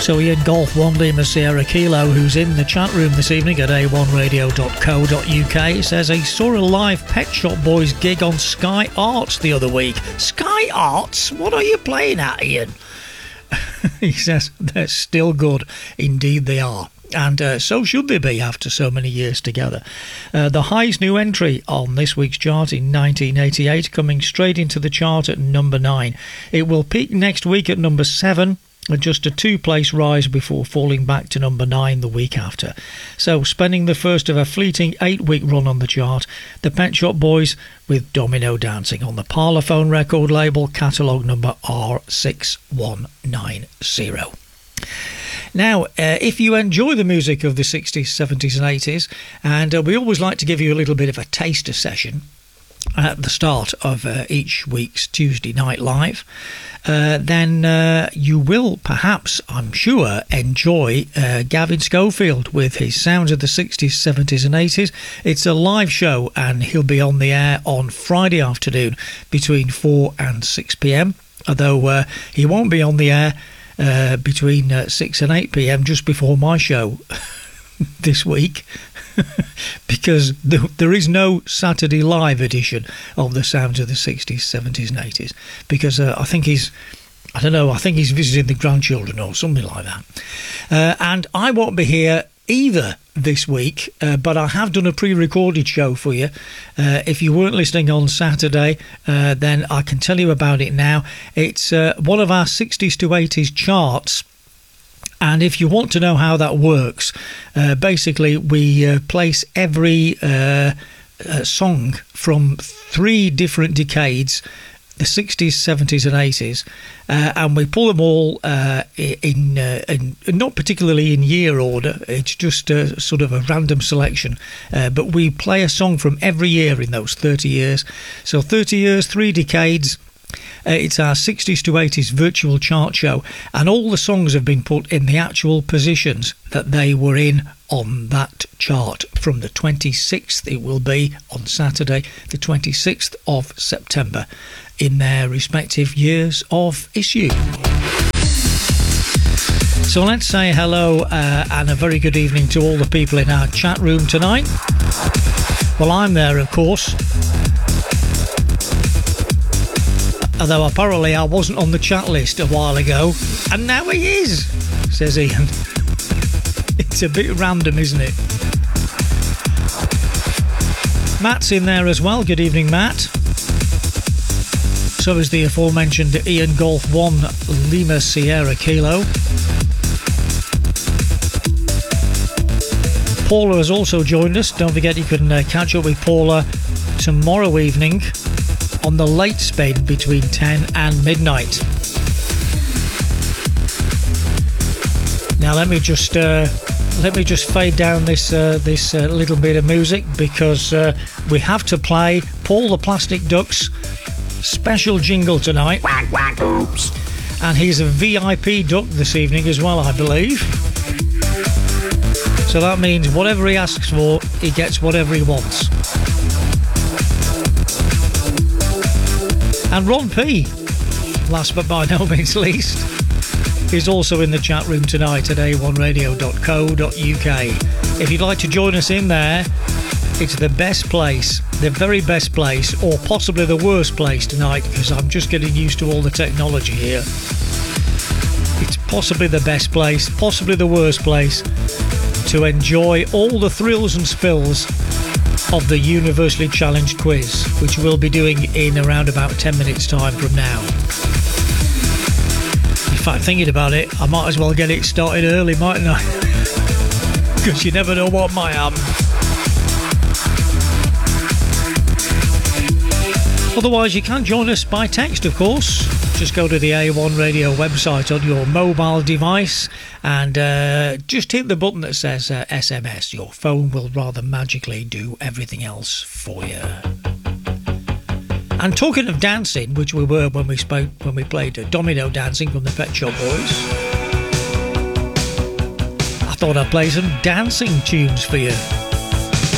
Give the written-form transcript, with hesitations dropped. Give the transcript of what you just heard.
So Ian Golf 1 Lima Sierra Kilo, who's in the chat room this evening at a1radio.co.uk, says he saw a live Pet Shop Boys gig on Sky Arts the other week. Sky Arts? What are you playing at, Ian? He says they're still good. Indeed they are. And so should they be after so many years together. The highest new entry on this week's chart in 1988, coming straight into the chart at number 9. It will peak next week at number 7, and just a 2-place rise before falling back to number 9 the week after. So spending the first of a fleeting 8-week run on the chart, the Pet Shop Boys with Domino Dancing on the Parlophone record label, catalogue number R6190. Now, if you enjoy the music of the 60s, 70s and 80s, and we always like to give you a little bit of a taster session at the start of each week's Tuesday Night Live, then you will perhaps, I'm sure, enjoy Gavin Schofield with his Sounds of the 60s, 70s and 80s. It's a live show and he'll be on the air on Friday afternoon between 4 and 6 p.m, although he won't be on the air between 6 and 8 p.m, just before my show this week, because there is no Saturday live edition of the Sounds of the 60s, 70s and 80s, because I think he's visiting the grandchildren or something like that. And I won't be here either this week, but I have done a pre-recorded show for you. If you weren't listening on Saturday, then I can tell you about it now. It's one of our 60s to 80s charts, and if you want to know how that works, basically we place every song from 3 different decades, the 60s, 70s and 80s, and we pull them all in not particularly in year order. It's just sort of a random selection, but we play a song from every year in those 30 years. So 30 years, 3 decades. It's our 60s to 80s virtual chart show, and all the songs have been put in the actual positions that they were in on that chart. From the 26th, it will be on Saturday, the 26th of September, in their respective years of issue. So let's say hello and a very good evening to all the people in our chat room tonight. Well, I'm there, of course, although apparently I wasn't on the chat list a while ago, and now he is, says Ian. It's a bit random, isn't it? Matt's in there as well. Good evening, Matt. So is the aforementioned Ian Golf 1 Lima Sierra Kilo. Paula has also joined us. Don't forget you can catch up with Paula tomorrow evening on the late spin between 10 and midnight. Now let me just fade down this little bit of music, because we have to play Paul the Plastic Duck's special jingle tonight. Quack, quack, oops. And he's a VIP duck this evening as well, I believe. So that means whatever he asks for, he gets whatever he wants. And Ron P, last but by no means least, is also in the chat room tonight at a1radio.co.uk. If you'd like to join us in there, it's the best place, the very best place, or possibly the worst place tonight, because I'm just getting used to all the technology here. It's possibly the best place, possibly the worst place, to enjoy all the thrills and spills of the Universally Challenged quiz, which we'll be doing in around about 10 minutes time from now. In fact, thinking about it, I might as well get it started early, mightn't I? Because you never know what might happen. Otherwise, you can join us by text, of course. Just go to the A1 Radio website on your mobile device and just hit the button that says SMS. Your phone will rather magically do everything else for you. And talking of dancing, which we were when we played Domino Dancing from the Pet Shop Boys, I thought I'd play some dancing tunes for you.